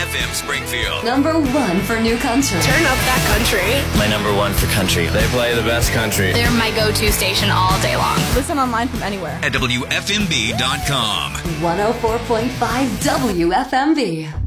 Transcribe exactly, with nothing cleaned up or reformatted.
F M Springfield. Number one for new country. Turn up that country. My number one for country. They play the best country. They're my go-to station all day long. Listen online from anywhere. At W F M B dot com. one oh four point five W F M B.